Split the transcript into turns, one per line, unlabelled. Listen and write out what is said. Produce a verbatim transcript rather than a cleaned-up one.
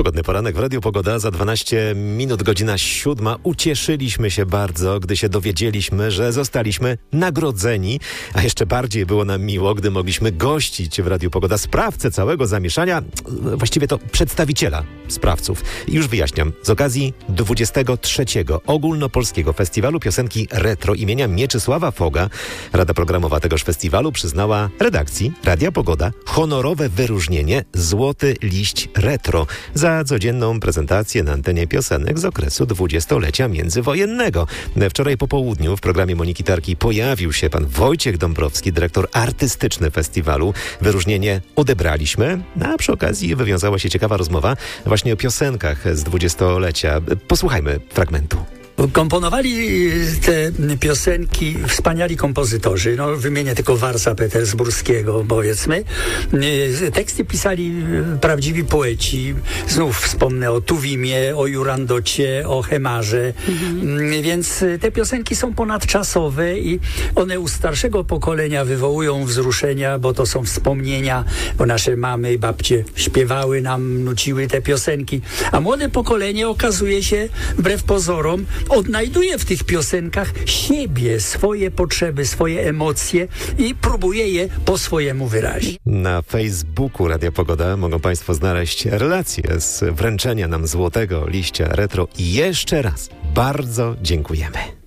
Pogodny poranek w Radiu Pogoda, za dwanaście minut godzina siódma. Ucieszyliśmy się bardzo, gdy się dowiedzieliśmy, że zostaliśmy nagrodzeni, a jeszcze bardziej było nam miło, gdy mogliśmy gościć w Radiu Pogoda sprawcę całego zamieszania, właściwie to przedstawiciela sprawców. I już wyjaśniam, z okazji dwudziestego trzeciego Ogólnopolskiego Festiwalu Piosenki Retro imienia Mieczysława Foga Rada Programowa tegoż festiwalu przyznała redakcji Radia Pogoda honorowe wyróżnienie Złoty Liść Retro za codzienną prezentację na antenie piosenek z okresu dwudziestolecia międzywojennego. Wczoraj po południu w programie Moniki Tarki pojawił się pan Wojciech Dąbrowski, dyrektor artystyczny festiwalu. Wyróżnienie odebraliśmy, a przy okazji wywiązała się ciekawa rozmowa właśnie o piosenkach z dwudziestolecia. Posłuchajmy fragmentu.
Komponowali te piosenki wspaniali kompozytorzy. No, wymienię tylko Warsa Petersburskiego, powiedzmy. Teksty pisali prawdziwi poeci. Znów wspomnę o Tuwimie, o Jurandocie, o Hemarze. Mhm. Więc te piosenki są ponadczasowe i one u starszego pokolenia wywołują wzruszenia, bo to są wspomnienia, bo nasze mamy i babcie śpiewały nam, nuciły te piosenki. A młode pokolenie, okazuje się, wbrew pozorom, odnajduje w tych piosenkach siebie, swoje potrzeby, swoje emocje i próbuje je po swojemu wyrazić.
Na Facebooku Radia Pogoda mogą państwo znaleźć relację z wręczenia nam Złotego Liścia Retro i jeszcze raz bardzo dziękujemy.